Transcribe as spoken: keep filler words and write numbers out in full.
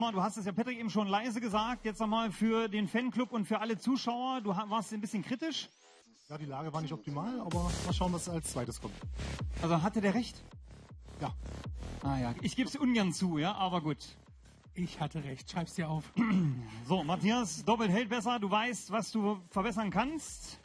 Du hast es ja Patrick eben schon leise gesagt, jetzt nochmal für den Fanclub und für alle Zuschauer. Du warst ein bisschen kritisch. Ja, die Lage war nicht optimal, aber mal schauen, was als zweites kommt. Also hatte der recht? Ja. Ah ja, ich gebe es ungern zu, ja, aber gut. Ich hatte recht, schreib's dir auf. So, Matthias, doppelt hält besser, du weißt, was du verbessern kannst.